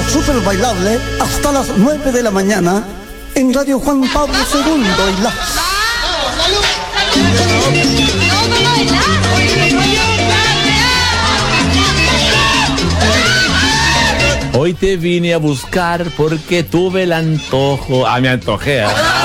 súper bailable hasta las 9 de la mañana en Radio Juan Pablo II y la... Hoy te vine a buscar porque tuve el antojo. Me antojé.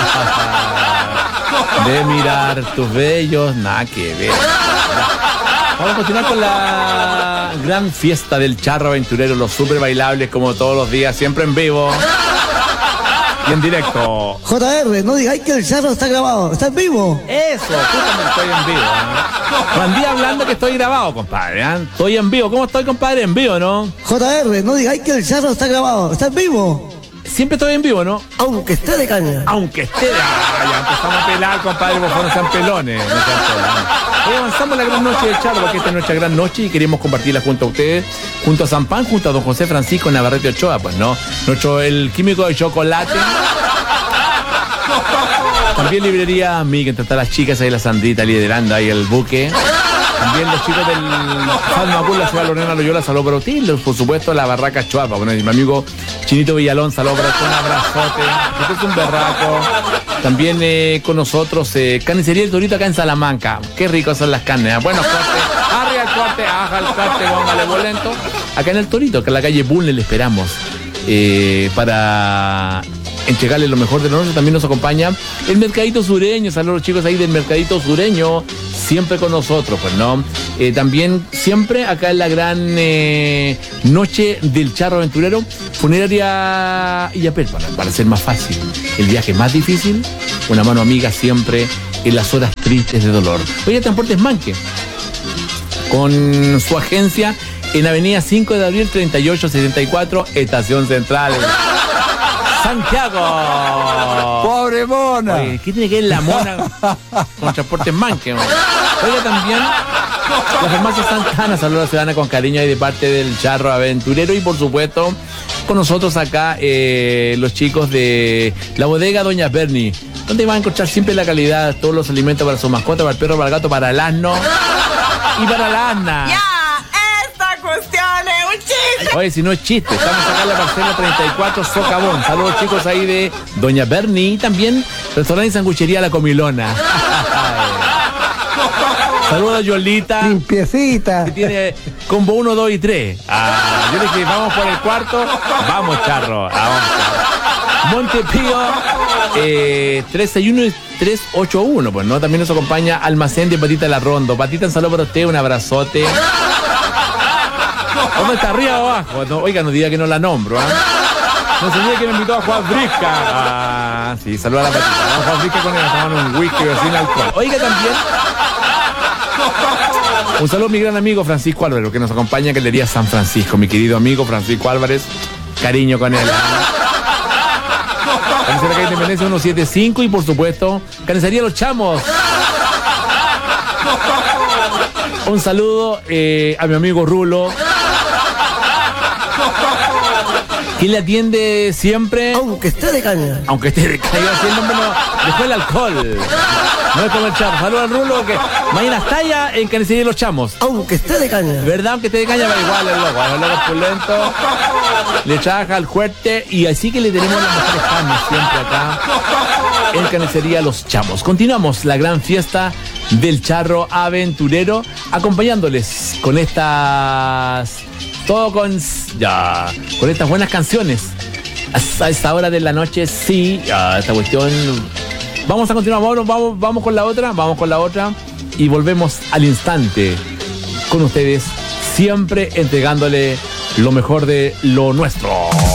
De mirar tus bellos, nada que ver. Vamos a continuar con la gran fiesta del charro aventurero, los super bailables como todos los días, siempre en vivo y en directo. JR, no digáis que el charro está grabado, está en vivo. Eso, justamente estoy en vivo. Juan Díaz hablando que estoy grabado, compadre. Estoy en vivo. ¿Cómo estoy, compadre? En vivo, ¿no? JR, no digáis que el charro está grabado, está en vivo. Siempre estoy en vivo, ¿no? Aunque esté de caña. Aunque esté de... ya empezamos a pelar, compadre, por favor, no sean pelones. No sean pelones. Hoy avanzamos la gran noche del charro, porque esta es nuestra gran noche y queremos compartirla junto a ustedes, junto a San Pan, junto a don José Francisco Navarrete Ochoa, pues, ¿no? El químico de chocolate. También librería Amiga, entre todas las chicas, ahí la Sandrita liderando ahí el buque. También los chicos del Salmapur, la ciudad Lorena Loyola, saludos para usted. Por supuesto, la Barraca Chuapa. Bueno, mi amigo Chinito Villalón, saludos para usted, un abrazote. Usted es un berraco. También con nosotros, Carnicería El Torito acá en Salamanca. Qué ricos son las carnes. Bueno, corte, arriba el corte, aja el corte, póngale bolento. Acá en El Torito, que en la calle Bunle le esperamos. Para entregarle lo mejor de nosotros. También nos acompaña el Mercadito Sureño. Saludos a los chicos ahí del Mercadito Sureño, siempre con nosotros, pues, ¿no? También siempre acá en la gran noche del charro aventurero, funeraria Illapel, para ser más fácil el viaje más difícil, una mano amiga siempre en las horas tristes de dolor. Oye, Transportes Manque, con su agencia en Avenida 5 de Abril 3874, Estación Central, Santiago. ¡Pobre mona! Oye, ¿qué tiene que ver la mona con Transportes Manque? Oiga, también la farmacia Santana, saludos a la ciudadana con cariño y de parte del charro aventurero. Y por supuesto, con nosotros acá los chicos de la bodega Doña Berni, donde van a encontrar siempre la calidad, todos los alimentos para su mascota, para el perro, para el gato, para el asno y para la asna. Oye, si no es chiste, estamos acá en la parcela 34 Socavón. Saludos, chicos, ahí de Doña Berni. Y también restaurante y sanguchería La Comilona. Saludos a Yolita, limpiecita, que tiene combo 1, 2 y 3. Yo le dije, vamos por el cuarto. Vamos, charro. Vamos, charro. Montepío 361 y 381, pues, ¿no? También nos acompaña Almacén de Patita La Rondo. Patita, un saludo para usted, un abrazote. ¿Dónde está, arriba o abajo? No, oiga, no diga que no la nombro, No se diga que me invitó a Juan Brisca. Sí, saluda a la Patita. Vamos a Juan Brisca con él, tomando un whisky sin alcohol. Oiga, también un saludo a mi gran amigo Francisco Álvarez, que nos acompaña en Galería San Francisco. Mi querido amigo Francisco Álvarez, cariño con él. Carnicería Calle Independencia 175 y por supuesto, Carnicería Los Chamos. Un saludo a mi amigo Rulo, quien le atiende siempre. Aunque esté de caña. Aunque esté de caña, después el alcohol. No es como el chamo. Saludos al Rulo, que mañana está allá en Carnicería Los Chamos. Aunque esté de caña. ¿Verdad? Aunque esté de caña, va igual el loco pulento. Le trabaja al fuerte y así que le tenemos las mejores carnes siempre acá en Carnicería Los Chamos. Continuamos la gran fiesta del charro aventurero, acompañándoles con estas... con estas buenas canciones a esta hora de la noche. Sí, esta cuestión. Vamos a continuar, vamos con la otra y volvemos al instante con ustedes, siempre entregándole lo mejor de lo nuestro.